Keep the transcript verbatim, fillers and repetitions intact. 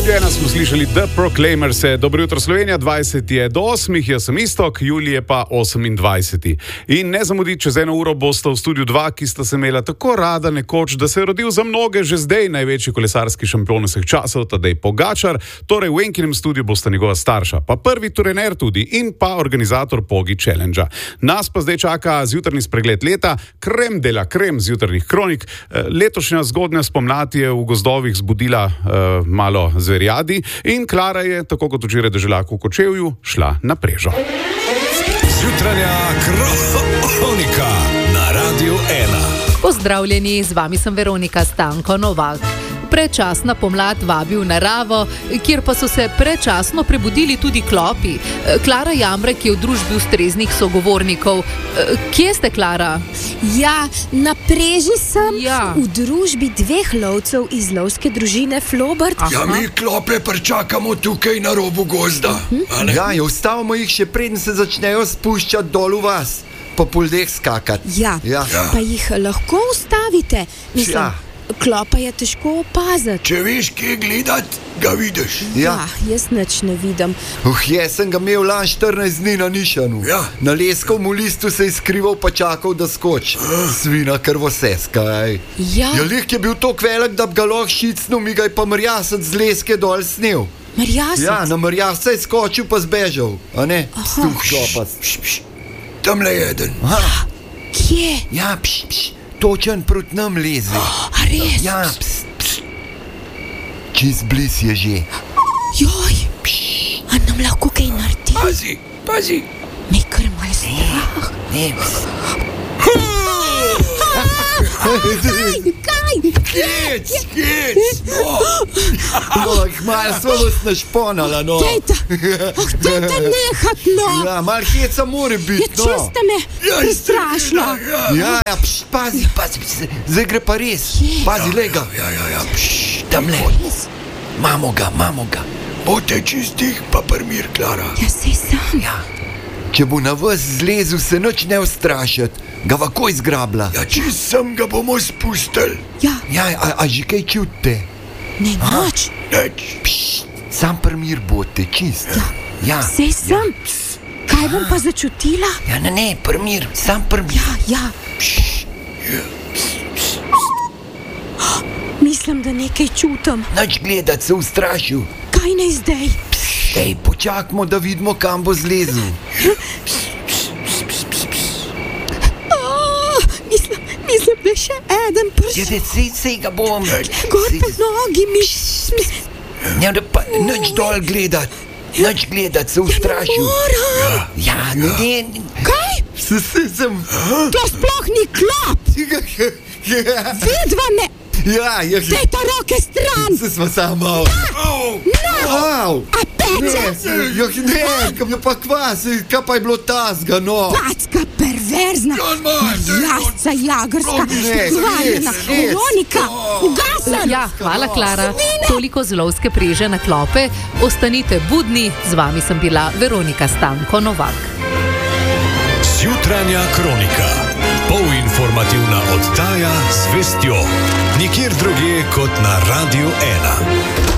Radio ena smo slišali The Proclaimers. Dobro jutro Slovenija, dvajset je do osmih, jaz sem Istok, Julije pa osemindvajset. In ne zamuditi, čez eno uro bosta v studiu dva, ki sta se imela tako rada nekoč, da se je rodil za mnoge že zdaj največji kolesarski šampion vseh časov, Tadej Pogačar. Torej v enkinem studiu bosta njegova starša, pa prvi trener tudi in pa organizator Pogi Challengea. Nas pa zdaj čaka zjutrajni spregled leta, krem de la krem zjutrajnih kronik. Letošnja zgodnja spomlad je v gozdovih zbudila uh, malo zverjadi in Klara je, tako kot včeraj deželak v Kočevju, šla na prežo. Zjutranja kronika na Radiu ena. Pozdravljeni, z vami sem Veronika Stanko Novak. Predčasna pomlad vabi v naravo, kjer pa so se predčasno prebudili tudi klopi. Klara Jamrek je v družbi ustreznih sogovornikov. Kje ste, Klara? Ja, na preži sem, Ja. v družbi dveh lovcev iz lovske družine Flobert. Aha. Ja, mi klope pričakamo tukaj na robu gozda. a ne? Ja, ja, ustavimo jih še preden se začnejo spuščati dol v vas, po poldeh skakati. Ja, Ja. pa jih lahko ustavite. Mislim, Ja. klopa je težko opaziti. Če veš, kje gledat, ga vidiš. Ja. Ja, jaz nič ne vidim. Uh, jaz sem ga imel lan štirinajst dni na nišanu. Ja. Na leskovem listu se je skrival pa čakal, da skoči. Svina krvoseska, ej. Ja, Ja, lik je bil tako velik, da bi ga lahko šicnil, mi ga je pa mrjasec z leske dol snel. Marjasec. Ja, na mrjasca je skočil pa zbežal, a ne? Stuh klopac. Pš, pš. Tamle jeden. Aha. Kje? Ja, pš, pš, točen proti nam leze. A res? Ja, pst, pst. Čist bliz je že. Joj, a nam lahko kaj naredi? Pazi, pazi. Me kar malo strah. Ne, pst. Kaj? Kjec, kjec. No, malo smo vas našponala, no. Tejta, oh, tejta, nehat, no. Ja, malo heca mora Ja, biti, no. čisto me prestrašno. Ja, ja, pš, pazi, pazi, pazi, zdaj gre pa res. Pazi, lega. Ja, ja, ja. Pš, Tamle. Mamo ga, mamo ga. Bote čistih, pa primir, Klara. Ja, sej sem. Ja. Če bo na vas zlezel, se noč ne ustrašiti. Ga vako izgrabla. Ja, čist sem ga bomo spustili. Ja, Ja, a, a že kaj čutite? ne noč. Neč. Pš, sam primir bote, čist. Ja. Sej sem. Kaj bom pa začutila? Ja, ne, ne, primir, sam primir. Ja, ja. Mislim, da nekaj čutim. Noč gledati se ustrašil. Kaj naj zdaj? Ej, počakamo, da vidimo, kam bo zlezel. Oh, mislim, mislim, da je še eden Ja, prst. da sej, sej ga bom. Gor po nogi mi. Ja, da pa noč dol gledati. Noč gledati, se ustrašil. Moram. Ja, ne, ne. Kaj? Se, se, sem. To sploh ni klop. Ja, Vidva me. ja, ja. Dejta roke stran. Se smo samo. Au. A peče. Ne, ja, ne, kam je pa kvas, kaj pa je bilo tazga, no. Packa perverzna. Jasca jagrska. Ne, Kvarjena. res, res. Veronika. Ugasen. Ja, hvala, Klara. Toliko z lovske preže na klope. Ostanite budni, z vami sem bila Veronika Stanko Novak. Zjutranja kronika. Polinformativna oddaja z vestjo. Nikjer drugje kot na Radiu ena.